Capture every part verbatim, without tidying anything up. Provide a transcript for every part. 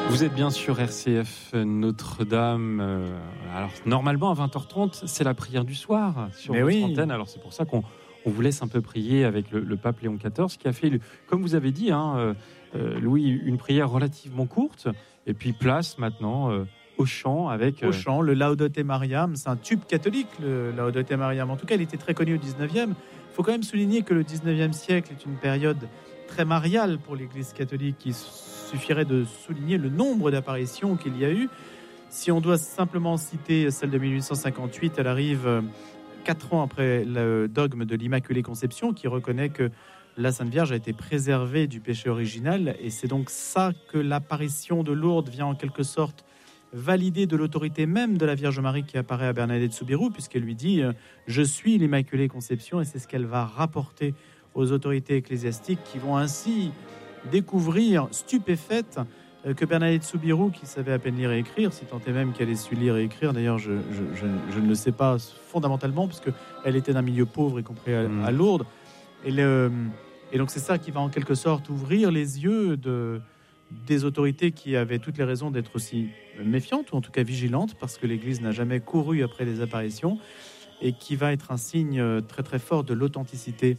Vous êtes bien sur R C F Notre-Dame. Euh, alors normalement à vingt heures trente, c'est la prière du soir sur Mais votre oui. antenne. Alors c'est pour ça qu'on on vous laisse un peu prier avec le, le pape Léon quatorze, qui a fait, comme vous avez dit, hein, euh, euh, Louis, une prière relativement courte. Et puis place maintenant euh, au chant avec... Euh... Au chant, le Laudete Mariam, c'est un tube catholique, le Laudete Mariam. En tout cas, il était très connu au dix-neuvième. Il faut quand même souligner que le dix-neuvième siècle est une période très mariale pour l'Église catholique. Il suffirait de souligner le nombre d'apparitions qu'il y a eu. Si on doit simplement citer celle de mille huit cent cinquante-huit, elle arrive quatre ans après le dogme de l'Immaculée Conception, qui reconnaît que la Sainte Vierge a été préservée du péché original. Et c'est donc ça que l'apparition de Lourdes vient en quelque sorte valider de l'autorité même de la Vierge Marie qui apparaît à Bernadette Soubirous, puisqu'elle lui dit « Je suis l'Immaculée Conception », et c'est ce qu'elle va rapporter aux autorités ecclésiastiques, qui vont ainsi découvrir, stupéfaites, que Bernadette Soubirous, qui savait à peine lire et écrire, si tant est même qu'elle ait su lire et écrire, d'ailleurs je, je, je, je ne le sais pas fondamentalement, puisque elle était d'un milieu pauvre, y compris à, à Lourdes, et, le, et donc c'est ça qui va en quelque sorte ouvrir les yeux de, des autorités qui avaient toutes les raisons d'être aussi méfiantes, ou en tout cas vigilantes, parce que l'Église n'a jamais couru après les apparitions, et qui va être un signe très très fort de l'authenticité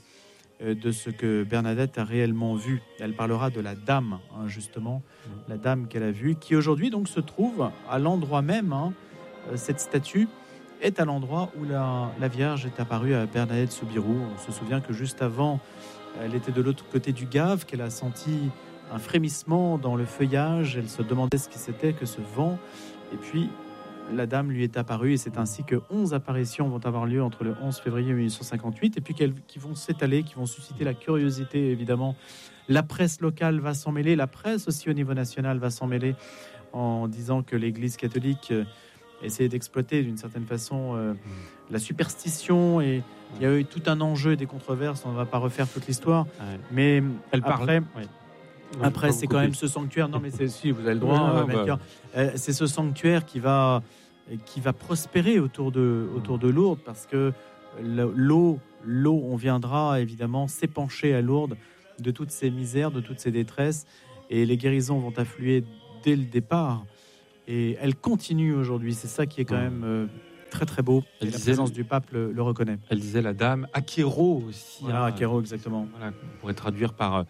de ce que Bernadette a réellement vu. Elle parlera de la dame, hein, justement, la dame qu'elle a vue, qui aujourd'hui donc se trouve à l'endroit même, hein, cette statue est à l'endroit où la, la Vierge est apparue à Bernadette Soubirous. On se souvient que juste avant, elle était de l'autre côté du Gave, qu'elle a senti un frémissement dans le feuillage, elle se demandait ce que c'était que ce vent, et puis la dame lui est apparue, et c'est ainsi que onze apparitions vont avoir lieu entre le onze février mille huit cent cinquante-huit, et puis qu'elles, qui vont s'étaler, qui vont susciter la curiosité, évidemment. La presse locale va s'en mêler, la presse aussi au niveau national va s'en mêler, en disant que l'Église catholique euh, essaie d'exploiter d'une certaine façon euh, la superstition, et il y a eu tout un enjeu, des controverses, on ne va pas refaire toute l'histoire, ouais. mais elle après... parle. Ouais. Après, c'est quand même ce sanctuaire. Non, mais c'est si vous avez le droit, non, euh, Melchior. bah... euh, c'est ce sanctuaire qui va qui va prospérer autour de autour de Lourdes, parce que l'eau, l'eau, on viendra évidemment s'épancher à Lourdes de toutes ces misères, de toutes ces détresses, et les guérisons vont affluer dès le départ. Et elle continue aujourd'hui. C'est ça qui est quand mmh. même euh, très très beau. Et la présence du pape le, le reconnaît. Elle disait la dame Akero aussi. Voilà, hein, Akero, exactement. Voilà, on pourrait traduire par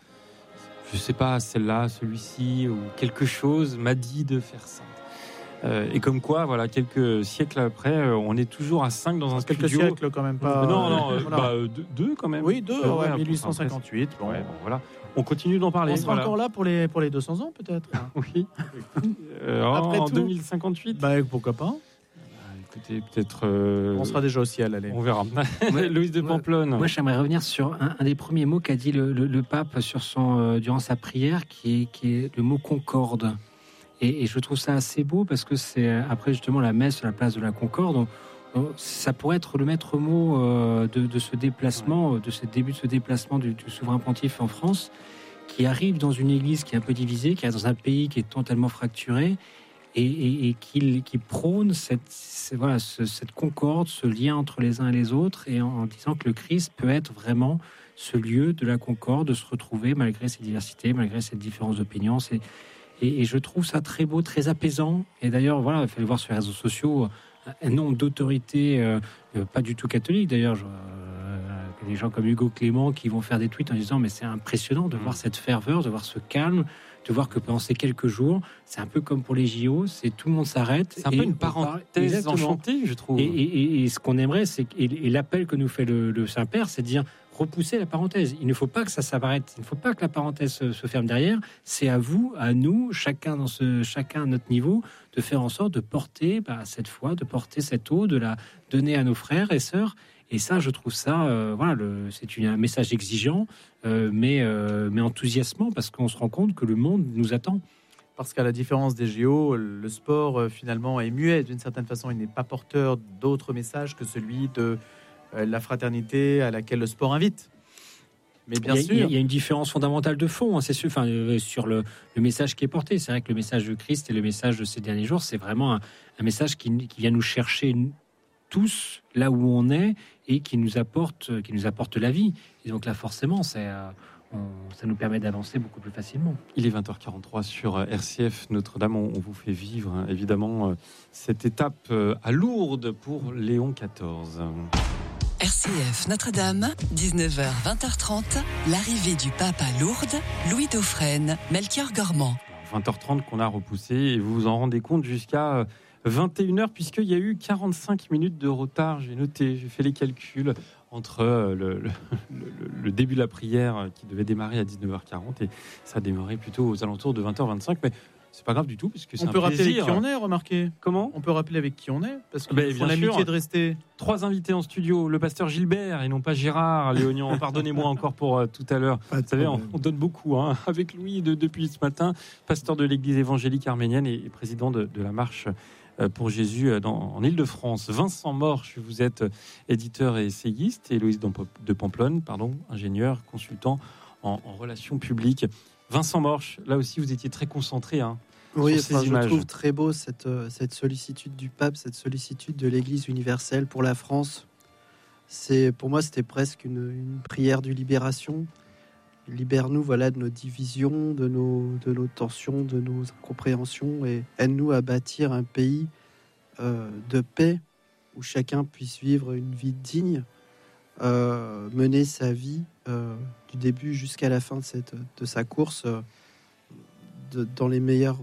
je sais pas, celle-là, celui-ci, ou quelque chose m'a dit de faire ça. Euh, et comme quoi, voilà, quelques siècles après, euh, on est toujours à cinq dans un quelques studio. Quelques siècles, quand même pas. Non, non, euh, voilà. bah, deux, deux quand même. Oui, deux, euh, ouais, ouais, mille huit cent cinquante-huit. Bon. Ouais, bon, voilà. On continue d'en parler. On sera voilà. encore là pour les, pour les deux cents ans, peut-être. Oui. euh, Après en tout, deux mille cinquante-huit. Bah, pourquoi pas. Écoutez, peut-être. Euh... On sera déjà au ciel, allez. On verra. Moi, Louise de Pamplonne. Moi, moi, j'aimerais revenir sur un, un des premiers mots qu'a dit le, le, le pape sur son, euh, durant sa prière, qui est, qui est le mot concorde. Et, et je trouve ça assez beau, parce que c'est après justement la messe à la place de la Concorde. On, on, ça pourrait être le maître mot euh, de, de ce déplacement, de ce début de ce déplacement du, du souverain pontife en France, qui arrive dans une église qui est un peu divisée, qui est dans un pays qui est totalement fracturé. Et, et, et qui, qui prône cette, cette, voilà, ce, cette concorde, ce lien entre les uns et les autres, et en, en disant que le Christ peut être vraiment ce lieu de la concorde, de se retrouver malgré ses diversités, malgré ses différentes opinions. C'est, et, et je trouve ça très beau, très apaisant. Et d'ailleurs, voilà, il fallait voir sur les réseaux sociaux un nombre d'autorités, euh, pas du tout catholiques d'ailleurs, je, euh, des gens comme Hugo Clément qui vont faire des tweets en disant mais c'est impressionnant de voir cette ferveur, de voir ce calme, de voir que pendant ces quelques jours, c'est un peu comme pour les J O, c'est tout le monde s'arrête. C'est un peu une parenthèse enchantée, je trouve. Et, et, et ce qu'on aimerait, c'est et, et l'appel que nous fait le, le Saint-Père, c'est de dire repousser la parenthèse. Il ne faut pas que ça s'arrête. Il ne faut pas que la parenthèse se, se ferme derrière. C'est à vous, à nous, chacun dans ce, chacun à notre niveau, de faire en sorte de porter bah, cette foi, de porter cette eau, de la donner à nos frères et sœurs. Et ça, je trouve ça, euh, voilà, le, c'est une, un message exigeant, euh, mais, euh, mais enthousiasmant, parce qu'on se rend compte que le monde nous attend. Parce qu'à la différence des J O, le sport euh, finalement est muet. D'une certaine façon, il n'est pas porteur d'autres messages que celui de euh, la fraternité à laquelle le sport invite. Mais bien il y a, sûr, il y a une différence fondamentale de fond, hein, c'est sûr. Enfin, euh, sur le, le message qui est porté, c'est vrai que le message de Christ et le message de ces derniers jours, c'est vraiment un, un message qui, qui vient nous chercher tous là où on est et qui nous apporte, qui nous apporte la vie. Et donc là, forcément, c'est, euh, on, ça nous permet d'avancer beaucoup plus facilement. Il est vingt heures quarante-trois sur R C F Notre-Dame. On, on vous fait vivre, hein, évidemment, euh, cette étape euh, à Lourdes pour Léon quatorze. R C F Notre-Dame, dix-neuf heures vingt heures trente, l'arrivée du pape à Lourdes, Louis Dauphren, Melchior Gormand. vingt heures trente qu'on a repoussé et vous vous en rendez compte jusqu'à vingt et une heures puisqu'il y a eu quarante-cinq minutes de retard. J'ai noté, j'ai fait les calculs entre le, le, le, le début de la prière qui devait démarrer à dix-neuf heures quarante et ça a démarré plutôt aux alentours de vingt heures vingt-cinq. Mais c'est pas grave du tout puisque c'est on un peut plaisir. rappeler avec qui on est, remarquez. Comment ? On peut rappeler avec qui on est parce que Ben, faut l'amitié de rester. Trois invités en studio, le pasteur Gilbert et non pas Gérard Léognan. Pardonnez-moi encore pour euh, tout à l'heure. Vous savez, on, on donne beaucoup hein, avec Louis de, depuis ce matin, pasteur de l'église évangélique arménienne et, et président de, de la marche euh, pour Jésus dans, en Île-de-France. Vincent Morche, vous êtes éditeur et essayiste, et Loïs de Pamplonne, pardon, ingénieur, consultant en, en relations publiques. Vincent Morche, là aussi vous étiez très concentré hein, oui, sur ces enfin, images. Je trouve très beau cette, cette sollicitude du pape, cette sollicitude de l'Église universelle pour la France. C'est, pour moi, c'était presque une, une prière de libération. Libère-nous voilà, de nos divisions, de nos, de nos tensions, de nos incompréhensions et aide-nous à bâtir un pays euh, de paix où chacun puisse vivre une vie digne, euh, mener sa vie euh, du début jusqu'à la fin de, cette, de sa course euh, de, dans les meilleures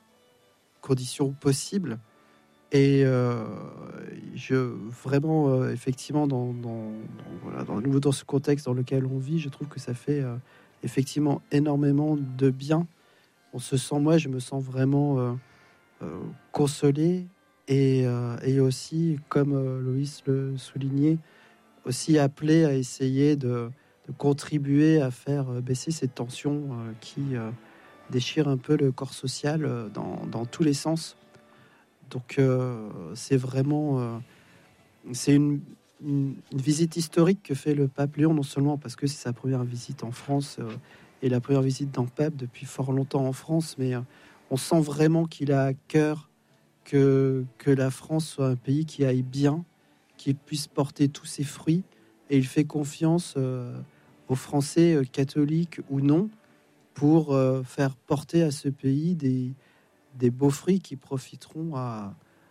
conditions possibles. Et euh, je vraiment euh, effectivement dans, dans, dans, voilà, dans, nouveau dans ce contexte dans lequel on vit, je trouve que ça fait euh, effectivement énormément de bien. On se sent, moi je me sens vraiment euh, euh, consolé et, euh, et aussi, comme euh, Loïs le soulignait, aussi appelé à essayer de, de contribuer à faire baisser ces tensions euh, qui euh, déchirent un peu le corps social euh, dans, dans tous les sens. Donc euh, c'est vraiment euh, c'est une, une, une visite historique que fait le pape Léon, non seulement parce que c'est sa première visite en France euh, et la première visite d'un pape depuis fort longtemps en France, mais euh, on sent vraiment qu'il a à cœur que, que la France soit un pays qui aille bien, qui puisse porter tous ses fruits, et il fait confiance euh, aux Français, euh, catholiques ou non, pour euh, faire porter à ce pays des des beaux fruits qui profiteront à,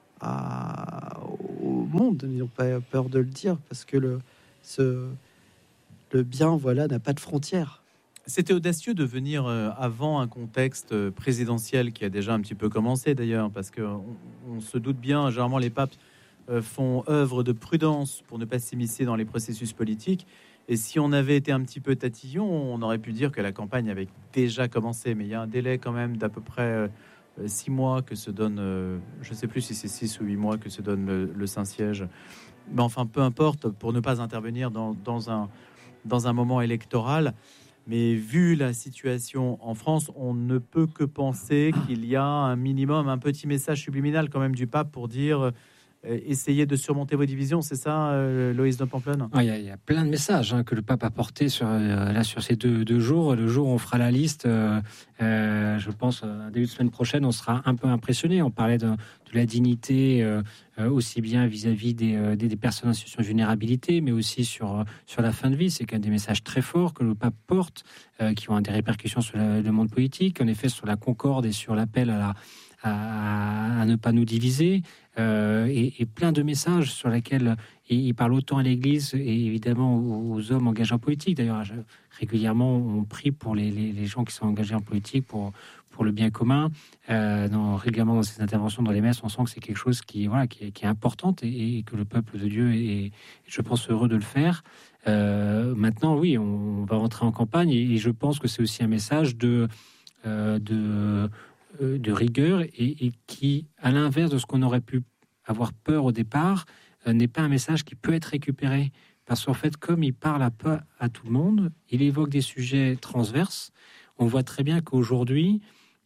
à, au monde. N'ayons pas peur de le dire, parce que le, ce, le bien voilà, n'a pas de frontières. C'était audacieux de venir avant un contexte présidentiel qui a déjà un petit peu commencé d'ailleurs, parce qu'on on se doute bien, généralement les papes font œuvre de prudence pour ne pas s'immiscer dans les processus politiques. Et si on avait été un petit peu tatillon, on aurait pu dire que la campagne avait déjà commencé. Mais il y a un délai quand même d'à peu près six mois que se donne, euh, je ne sais plus si c'est six ou huit mois que se donne le, le Saint-Siège. Mais enfin, peu importe, pour ne pas intervenir dans, dans, un, dans un moment électoral. Mais vu la situation en France, on ne peut que penser qu'il y a un minimum, un petit message subliminal quand même du pape pour dire... Essayez de surmonter vos divisions, c'est ça, euh, Loïs de Pamplonne ? Il y, y a plein de messages hein, que le pape a portés sur, euh, là, sur ces deux, deux jours. Le jour où on fera la liste, euh, euh, je pense, euh, début de semaine prochaine, on sera un peu impressionné. On parlait de, de la dignité, euh, euh, aussi bien vis-à-vis des, euh, des, des personnes en situation de vulnérabilité, mais aussi sur, euh, sur la fin de vie. C'est quand même des messages très forts que le pape porte, euh, qui ont des répercussions sur la, le monde politique, en effet, sur la concorde et sur l'appel à la À, à ne pas nous diviser, euh, et, et plein de messages sur lesquels il, il parle autant à l'Église et évidemment aux, aux hommes engagés en politique. D'ailleurs, je, régulièrement, on prie pour les, les, les gens qui sont engagés en politique pour, pour le bien commun. Euh, dans, régulièrement dans ces interventions dans les messes, on sent que c'est quelque chose qui, voilà, qui, est, qui est importante et, et que le peuple de Dieu est, je pense, heureux de le faire. Euh, maintenant, oui, on, on va rentrer en campagne et, et je pense que c'est aussi un message de... Euh, de de rigueur et, et qui, à l'inverse de ce qu'on aurait pu avoir peur au départ, euh, n'est pas un message qui peut être récupéré. Parce qu'en fait, comme il parle à, peu, à tout le monde, il évoque des sujets transverses. On voit très bien qu'aujourd'hui,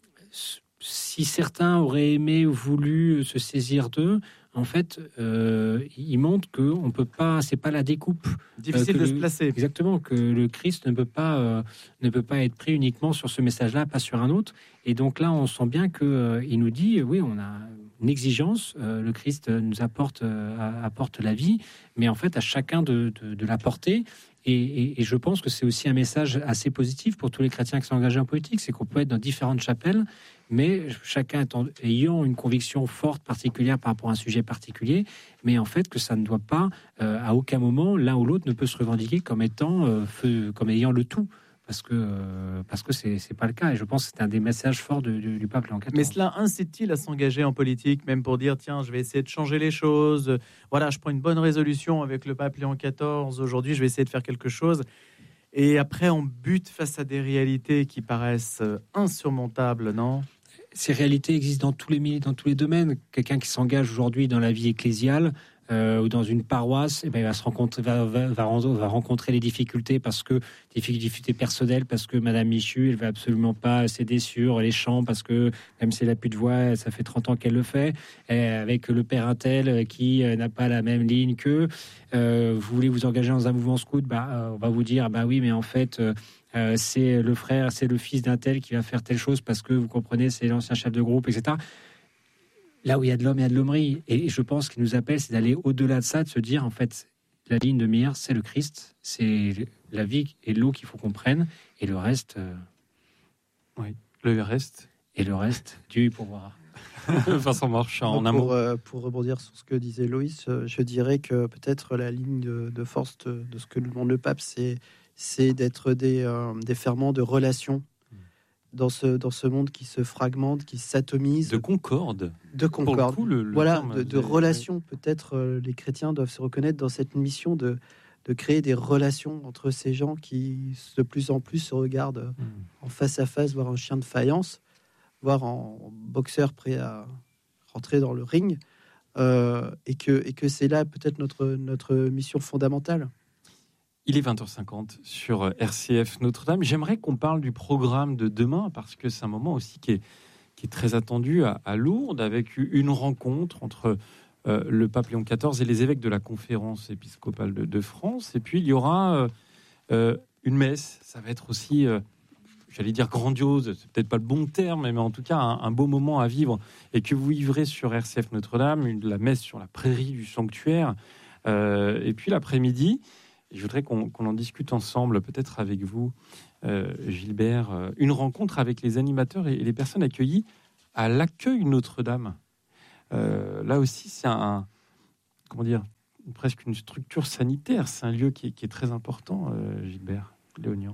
si certains auraient aimé ou voulu se saisir d'eux, en fait, euh, il montre que on peut pas, c'est pas la découpe. Difficile euh, de le, se placer. Exactement, que le Christ ne peut pas, euh, ne peut pas être pris uniquement sur ce message-là, pas sur un autre. Et donc là, on sent bien que euh, il nous dit, oui, on a une exigence. Euh, le Christ nous apporte, euh, apporte la vie, mais en fait, à chacun de, de, de la porter. Et, et, et je pense que c'est aussi un message assez positif pour tous les chrétiens qui sont engagés en politique, c'est qu'on peut être dans différentes chapelles, mais chacun étant, ayant une conviction forte, particulière par rapport à un sujet particulier, mais en fait que ça ne doit pas, euh, à aucun moment, l'un ou l'autre ne peut se revendiquer comme étant, euh, feu, comme ayant le tout. Parce que euh, parce que c'est c'est pas le cas, et je pense que c'est un des messages forts de, de, du pape Léon quatorze. Mais cela incite-t-il à s'engager en politique, même pour dire tiens, je vais essayer de changer les choses. Voilà, je prends une bonne résolution avec le pape Léon quatorze. Aujourd'hui, je vais essayer de faire quelque chose. Et après, on bute face à des réalités qui paraissent insurmontables, non ? Ces réalités existent dans tous les dans tous les domaines. Quelqu'un qui s'engage aujourd'hui dans la vie ecclésiale, Euh, ou dans une paroisse, eh ben, il va se rencontrer, va, va, va, va rencontrer les difficultés parce que des difficultés personnelles, parce que Madame Michu, elle va absolument pas céder sur les chants, parce que même si elle a plus de voix, ça fait trente ans qu'elle le fait. Et avec le père Intel qui euh, n'a pas la même ligne que euh, vous voulez vous engager dans un mouvement scout, bah, euh, on va vous dire, bah oui, mais en fait. Euh, Euh, c'est le frère, c'est le fils d'un tel qui va faire telle chose parce que vous comprenez, c'est l'ancien chef de groupe, et cetera. Là où il y a de l'homme, il y a de l'hommerie. Et je pense qu'il nous appelle, c'est d'aller au-delà de ça, de se dire, en fait, la ligne de mire, c'est le Christ, c'est la vie et l'eau qu'il faut qu'on prenne, et le reste... Euh... Oui, le reste... Et le reste, Dieu y pourvoira. Vincent Marchand, en un pour, mot. euh, pour rebondir sur ce que disait Loïs, euh, je dirais que peut-être la ligne de, de force de, de ce que demande le pape, c'est, c'est d'être des, euh, des ferments de relations dans ce, dans ce monde qui se fragmente, qui s'atomise. De concorde. De concorde. Pour le coup, le, le voilà, terme, de, de relations. Peut-être euh, les chrétiens doivent se reconnaître dans cette mission de, de créer des relations entre ces gens qui, de plus en plus, se regardent mmh. en face à face, voire en chien de faïence, voire en boxeur prêt à rentrer dans le ring. Euh, et, que, et que c'est là peut-être notre, notre mission fondamentale. Il est vingt heures cinquante sur R C F Notre-Dame. J'aimerais qu'on parle du programme de demain, parce que c'est un moment aussi qui est, qui est très attendu à, à Lourdes, avec une rencontre entre euh, le pape Léon quatorze et les évêques de la conférence épiscopale de, de France. Et puis, il y aura euh, euh, une messe. Ça va être aussi, euh, j'allais dire grandiose, c'est peut-être pas le bon terme, mais en tout cas, un, un beau moment à vivre. Et que vous vivrez sur R C F Notre-Dame, une, la messe sur la prairie du sanctuaire. Euh, et puis, l'après-midi... Je voudrais qu'on, qu'on en discute ensemble, peut-être avec vous, euh, Gilbert, euh, une rencontre avec les animateurs et, et les personnes accueillies à l'accueil Notre-Dame. Euh, là aussi, c'est un, un, comment dire, presque une structure sanitaire. C'est un lieu qui est, qui est très important, euh, Gilbert Léognan.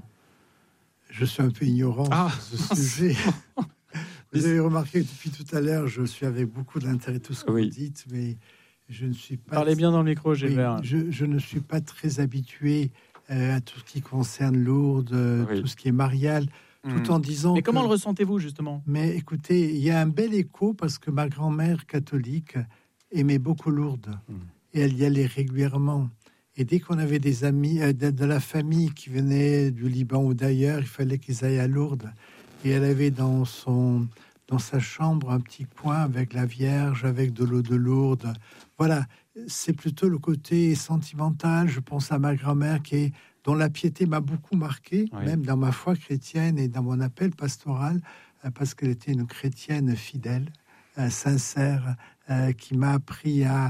Je suis un peu ignorant ah, sur ce sujet. Vous avez remarqué que depuis tout à l'heure, je suis avec beaucoup d'intérêt tout ce que oui. vous dites, mais... Je ne suis pas. Parlez bien dans le micro, Gilbert. Oui, je, je ne suis pas très habitué euh, à tout ce qui concerne Lourdes, euh, oui. tout ce qui est marial, mmh. tout en disant. Mais comment que... le ressentez-vous justement ? Mais écoutez, il y a un bel écho parce que ma grand-mère catholique aimait beaucoup Lourdes mmh. et elle y allait régulièrement. Et dès qu'on avait des amis euh, de, de la famille qui venaient du Liban ou d'ailleurs, il fallait qu'ils aillent à Lourdes. Et elle avait dans son dans sa chambre un petit coin avec la Vierge, avec de l'eau de Lourdes. Voilà, c'est plutôt le côté sentimental. Je pense à ma grand-mère qui est, dont la piété m'a beaucoup marqué, oui. même dans ma foi chrétienne et dans mon appel pastoral, parce qu'elle était une chrétienne fidèle, euh, sincère, euh, qui m'a appris à,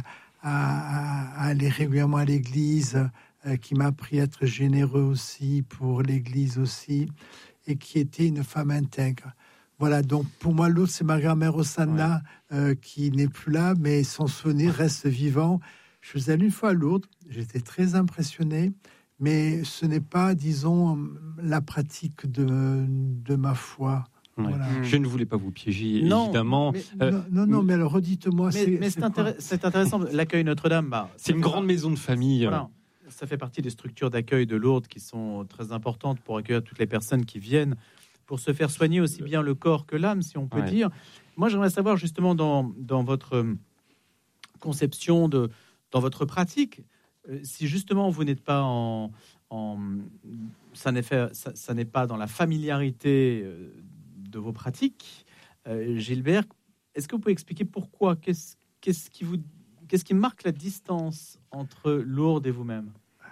à, à aller régulièrement à l'église, euh, qui m'a appris à être généreux aussi pour l'église aussi, et qui était une femme intègre. Voilà, donc pour moi, l'autre, c'est ma grand-mère Osanna, ouais. euh, qui n'est plus là, mais son souvenir reste vivant. Je suis allé une fois à Lourdes, j'étais très impressionné, mais ce n'est pas, disons, la pratique de, de ma foi. Ouais. Voilà. Je ne voulais pas vous piéger, non, évidemment. Mais, euh, non, non, non, mais alors redites-moi. Mais c'est, mais c'est, c'est, intér- c'est intéressant, l'accueil Notre-Dame. Bah, c'est une grande maison de famille. Voilà. Ça fait partie des structures d'accueil de Lourdes qui sont très importantes pour accueillir toutes les personnes qui viennent, pour se faire soigner aussi bien le corps que l'âme, si on peut ouais. dire. Moi, j'aimerais savoir justement dans, dans votre conception, de, dans votre pratique, euh, si justement vous n'êtes pas en... en ça, n'est fait, ça, ça n'est pas dans la familiarité euh, de vos pratiques. Euh, Gilbert, est-ce que vous pouvez expliquer pourquoi ? Qu'est-ce, qu'est-ce, qui vous, qu'est-ce qui marque la distance entre Lourdes et vous-même ?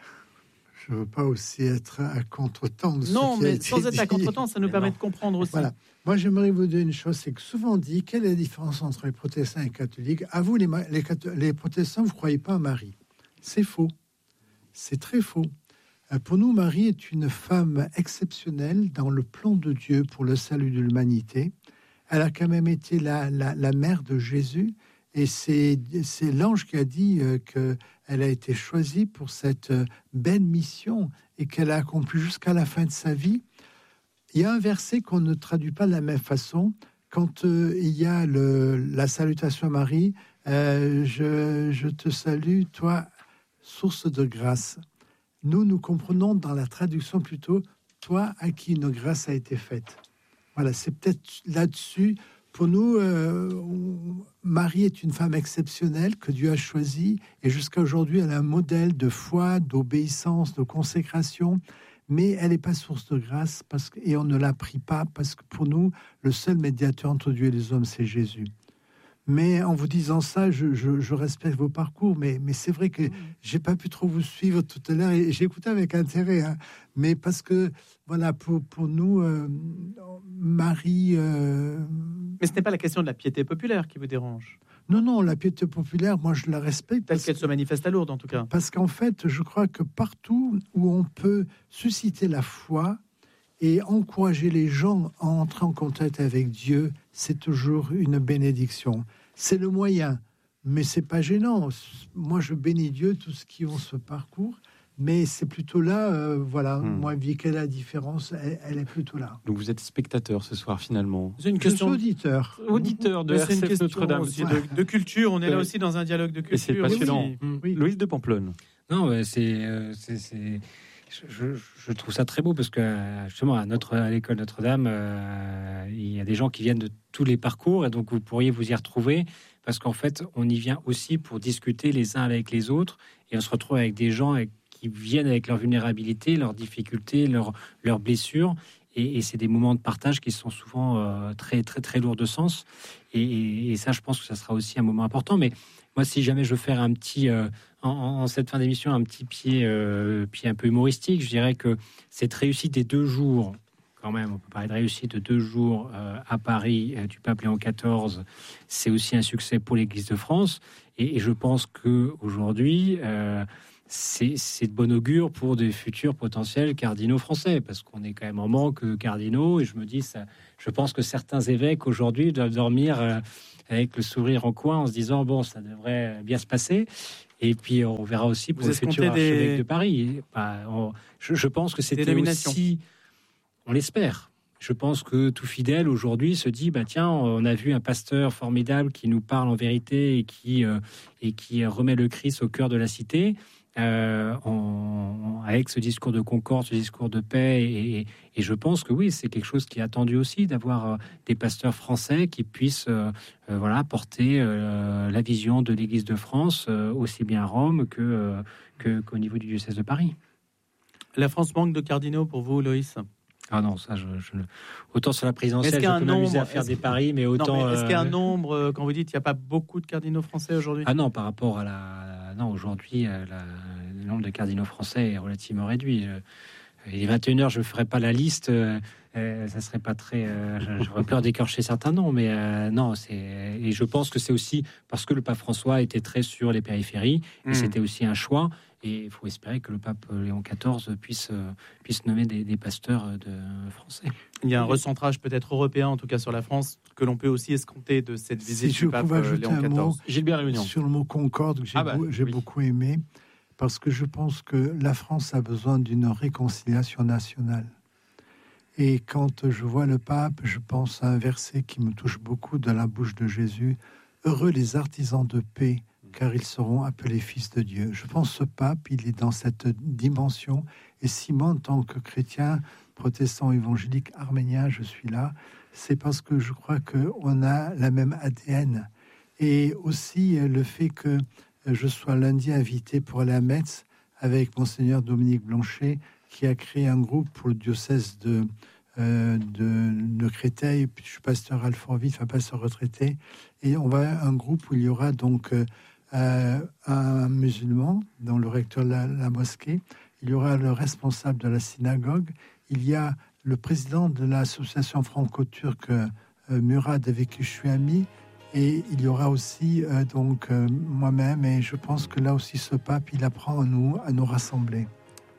Je ne veux pas aussi être à contre-temps de ce non, qui a mais été sans dit. être à contre-temps, ça nous mais permet non. de comprendre aussi. Voilà. Moi, j'aimerais vous dire une chose, c'est que souvent on dit, quelle est la différence entre les protestants et les catholiques ? À vous, les, les, les protestants, vous ne croyez pas à Marie. C'est faux. C'est très faux. Pour nous, Marie est une femme exceptionnelle dans le plan de Dieu pour le salut de l'humanité. Elle a quand même été la, la, la mère de Jésus, et c'est, c'est l'ange qui a dit euh, qu'elle a été choisie pour cette euh, belle mission et qu'elle a accompli jusqu'à la fin de sa vie. Il y a un verset qu'on ne traduit pas de la même façon. Quand euh, il y a le, la salutation à Marie, euh, je, je te salue, toi, source de grâce. Nous, nous comprenons dans la traduction plutôt, toi à qui une grâce a été faite. Voilà, c'est peut-être là-dessus. Pour nous, euh, Marie est une femme exceptionnelle que Dieu a choisie, et jusqu'à aujourd'hui, elle est un modèle de foi, d'obéissance, de consécration, mais elle n'est pas source de grâce, parce que, et on ne la prie pas, parce que pour nous, le seul médiateur entre Dieu et les hommes, c'est Jésus. Mais en vous disant ça, je, je, je respecte vos parcours, mais, mais c'est vrai que j'ai pas pu trop vous suivre tout à l'heure, et j'ai écouté avec intérêt, hein, mais parce que, voilà, pour, pour nous, euh, Marie... Euh... Mais ce n'est pas la question de la piété populaire qui vous dérange. Non, non, la piété populaire, moi, je la respecte. Telle qu'elle se manifeste à Lourdes, en tout cas. Parce qu'en fait, je crois que partout où on peut susciter la foi et encourager les gens à entrer en contact avec Dieu, c'est toujours une bénédiction. C'est le moyen, mais c'est pas gênant. Moi, je bénis Dieu, tous ceux qui ont ce parcours, mais c'est plutôt là, euh, voilà, hmm. moi, vu qu'elle a la différence, elle, elle est plutôt là. Donc vous êtes spectateur ce soir, finalement. C'est une question auditeur. Auditeur de R C F Notre-Dame. Aussi de, de culture, on est là aussi dans un dialogue de culture. Et c'est passionnant. Oui. Oui. Louise de Pamplonne. Non, c'est... Euh, c'est, c'est... Je, je trouve ça très beau parce que justement à notre à l'école Notre-Dame, euh, il y a des gens qui viennent de tous les parcours, et donc vous pourriez vous y retrouver parce qu'en fait on y vient aussi pour discuter les uns avec les autres, et on se retrouve avec des gens qui viennent avec leur vulnérabilité, leurs difficultés, leurs leurs blessures, et, et c'est des moments de partage qui sont souvent euh, très très très lourds de sens, et, et, et ça je pense que ça sera aussi un moment important. Mais moi, si jamais je veux faire un petit, euh, en, en cette fin d'émission, un petit pied, euh, pied un peu humoristique, je dirais que cette réussite des deux jours, quand même, on peut parler de réussite de deux jours euh, à Paris euh, du pape Léon quatorze, c'est aussi un succès pour l'Église de France. Et, et je pense qu'aujourd'hui, euh, c'est, c'est de bon augure pour des futurs potentiels cardinaux français, parce qu'on est quand même en manque de cardinaux. Et je me dis, ça, je pense que certains évêques aujourd'hui doivent dormir euh, avec le sourire en coin, en se disant bon, ça devrait bien se passer. Et puis on verra aussi pour Vous le futur des... archevêque de Paris. Bah, on, je, je pense que c'était aussi, on l'espère. Je pense que tout fidèle aujourd'hui se dit bah tiens, on a vu un pasteur formidable qui nous parle en vérité et qui euh, et qui remet le Christ au cœur de la cité. Euh, en, avec ce discours de concorde, ce discours de paix, et, et je pense que oui, c'est quelque chose qui est attendu aussi, d'avoir euh, des pasteurs français qui puissent euh, euh, voilà, porter euh, la vision de l'Église de France, euh, aussi bien à Rome que, euh, que, qu'au niveau du diocèse de Paris. La France manque de cardinaux pour vous, Loïs? Ah non, ça, je, je... autant sur la présidentielle, je peux m'amuser à faire des paris, mais autant... Non, mais est-ce qu'il y a un euh... nombre, quand vous dites qu'il n'y a pas beaucoup de cardinaux français aujourd'hui? Ah non, par rapport à la... Non, aujourd'hui, la... le nombre de cardinaux français est relativement réduit. Il est vingt et une heures, je ne ferai pas la liste, euh, ça serait pas très... Euh, j'aurais peur d'écorcher certains noms, mais euh, non, c'est... Et je pense que c'est aussi parce que le pape François était très sur les périphéries, et mmh. c'était aussi un choix. Et il faut espérer que le pape Léon quatorze puisse, puisse nommer des, des pasteurs de français. Il y a un recentrage peut-être européen, en tout cas sur la France, que l'on peut aussi escompter de cette visite si du pape Léon quatorze. Gilbert Réunion. Sur le mot concorde, que j'ai, ah bah, beau, j'ai oui. beaucoup aimé, parce que je pense que la France a besoin d'une réconciliation nationale. Et quand je vois le pape, je pense à un verset qui me touche beaucoup de la bouche de Jésus. « Heureux les artisans de paix, car ils seront appelés fils de Dieu. » Je pense que ce pape, il est dans cette dimension. Et si moi, en tant que chrétien, protestant, évangélique, arménien, je suis là, c'est parce que je crois qu'on a la même A D N. Et aussi le fait que je sois lundi invité pour aller à Metz avec Monseigneur Dominique Blanchet, qui a créé un groupe pour le diocèse de, euh, de, de Créteil. Puis je suis pasteur Alfortville, enfin pasteur retraité. Et on va un groupe où il y aura donc... Euh, Euh, un musulman, dans le recteur de la, la mosquée, il y aura le responsable de la synagogue, il y a le président de l'association franco-turque euh, Murad, avec qui je suis ami, et il y aura aussi euh, donc euh, moi-même, et je pense que là aussi ce pape, il apprend à nous, à nous rassembler.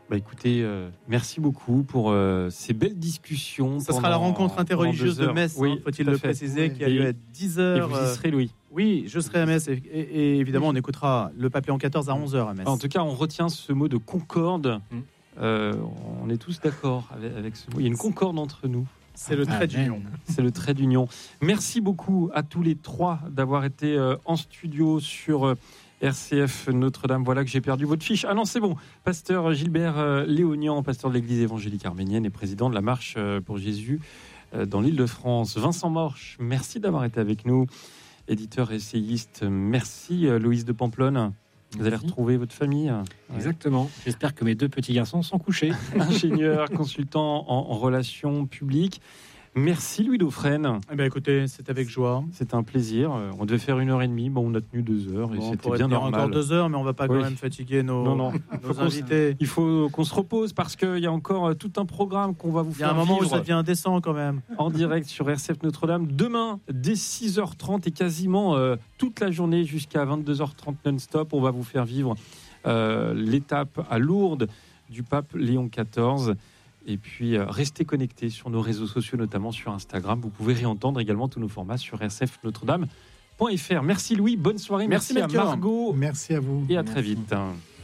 Bah écoutez, euh, merci beaucoup pour euh, ces belles discussions. Ça sera la rencontre interreligieuse de Metz, oui, hein, faut-il le préciser, oui. qui a lieu à dix heures. Et vous y serez, Louis? Oui, je serai à Metz et, et, et évidemment, on écoutera le pape Léon quatorze à onze heures à Metz. En tout cas, on retient ce mot de concorde. Mm. Euh, on est tous d'accord avec, avec ce mot. Il y a une concorde entre nous. C'est le trait ah, d'union. C'est le trait d'union. Merci beaucoup à tous les trois d'avoir été euh, en studio sur euh, R C F Notre-Dame. Voilà que j'ai perdu votre fiche. Ah non, c'est bon. Pasteur Gilbert euh, Léognan, pasteur de l'Église évangélique arménienne et président de la Marche euh, pour Jésus euh, dans l'Île-de-France. Vincent Morche, merci d'avoir été avec nous. Éditeur, essayiste, merci. Euh, Louise de Pamplonne. Vous allez retrouver votre famille. Exactement. Ouais. J'espère que mes deux petits garçons sont couchés. Ingénieur, consultant en, en relations publiques. Merci Louis Dauphren. Eh bien, écoutez, c'est avec joie. C'était un plaisir. On devait faire une heure et demie. Bon, on a tenu deux heures et bon, c'était bien normal. Encore deux heures, mais on ne va pas quand oui. même fatiguer nos, non, non. nos faut invités. Il faut qu'on se repose parce qu'il y a encore tout un programme qu'on va vous faire. Il y a un moment vivre où ça devient indécent quand même. En direct sur R C F Notre-Dame. Demain, dès six heures trente et quasiment euh, toute la journée jusqu'à vingt-deux heures trente non-stop, on va vous faire vivre euh, l'étape à Lourdes du pape Léon quatorze. Et puis, euh, restez connectés sur nos réseaux sociaux, notamment sur Instagram. Vous pouvez réentendre également tous nos formats sur r c f notre dame point f r. Merci Louis, bonne soirée. Merci, Merci à Margot. Merci à vous. Et à Merci. très vite.